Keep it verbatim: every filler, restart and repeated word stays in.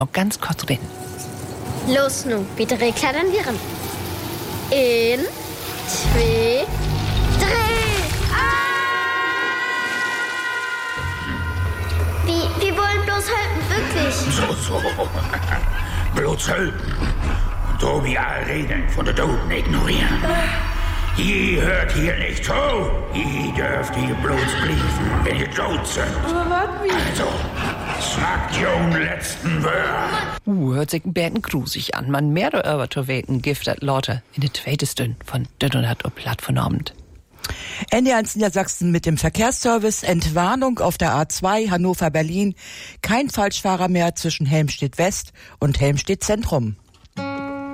Noch ganz kurz reden. Los nu, bitte klettern wir ran. In, zwei, drei. Ah! Wie, wir wollen bloß halten, wirklich. So, so. Bloß halten. Und so wie alle Regeln von der Toten ignorieren. Ihr hört hier nicht zu. Ihr dürft hier bloß bliefen, wenn ihr tot sind. Also, sagt Jon letzten Wörter. Uh, hört sich ein bisschen grusig an. Man mehr über zu weten giftet Leute in der zweiten Stunde von Dödonat und Platt von Abend. N D eins Niedersachsen mit dem Verkehrsservice. Entwarnung auf der A zwei Hannover-Berlin. Kein Falschfahrer mehr zwischen Helmstedt West und Helmstedt Zentrum.